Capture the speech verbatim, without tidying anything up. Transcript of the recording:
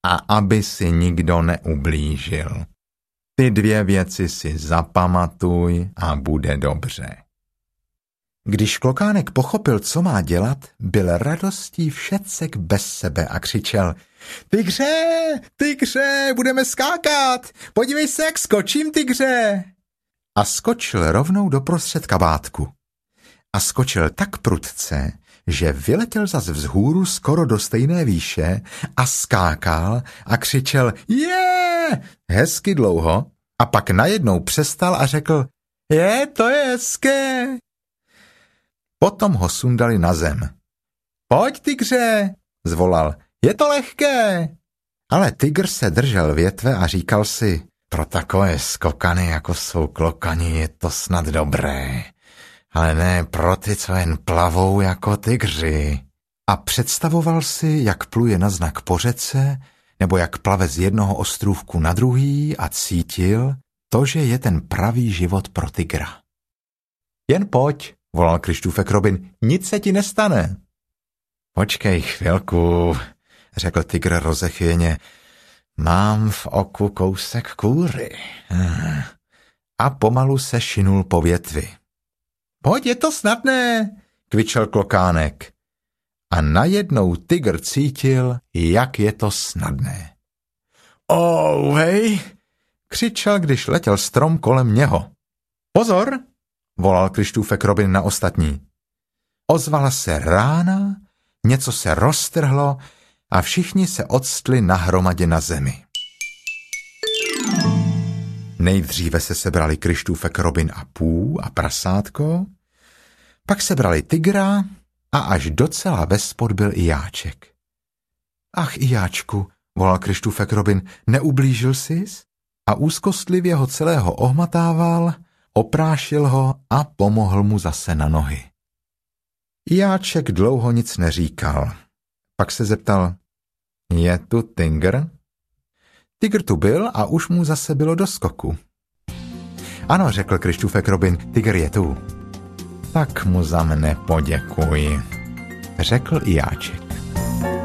a aby si nikdo neublížil. Ty dvě věci si zapamatuj a bude dobře. Když Klokánek pochopil, co má dělat, byl radostí všecek bez sebe a křičel: Tygře, tygře, budeme skákat, podívej se, jak skočím, tygře. A skočil rovnou doprostřed kabátku. A skočil tak prudce, že vyletěl zas vzhůru skoro do stejné výše a skákal a křičel: Je, hezky dlouho, a pak najednou přestal a řekl: Je, to je hezké. Potom ho sundali na zem. Pojď, tygře, zvolal, je to lehké. Ale tygr se držel větve a říkal si: pro takové skokany, jako jsou klokani, je to snad dobré, ale ne pro ty, co jen plavou jako tygři. A představoval si, jak pluje na znak po řece, nebo jak plave z jednoho ostrůvku na druhý a cítil to, že je ten pravý život pro tygra. Jen pojď, volal Kryštůfek Robin, nic se ti nestane. Počkej chvilku, řekl tygr rozechvěně, mám v oku kousek kůry. A pomalu se šinul po větvi. Pojď, je to snadné, kvičel Klokánek. A najednou tygr cítil, jak je to snadné. Oh, hej, křičel, když letěl strom kolem něho. Pozor, volal Kryštůfek Robin na ostatní. Ozvala se rána, něco se roztrhlo a všichni se octli nahromadě na zemi. Nejdříve se sebrali Kryštůfek Robin a Pů a prasátko, pak sebrali tygra a až docela vespod byl i Jáček. Ach, i Jáčku, volal Kryštůfek Robin, neublížil sis? A úzkostlivě ho celého ohmatával, oprášil ho a pomohl mu zase na nohy. Jáček dlouho nic neříkal. Pak se zeptal, je tu tygr? Tygr tu byl a už mu zase bylo do skoku. Ano, řekl Kryštůfek Robin, tygr je tu. Tak mu za mne poděkuj, řekl i Jáček.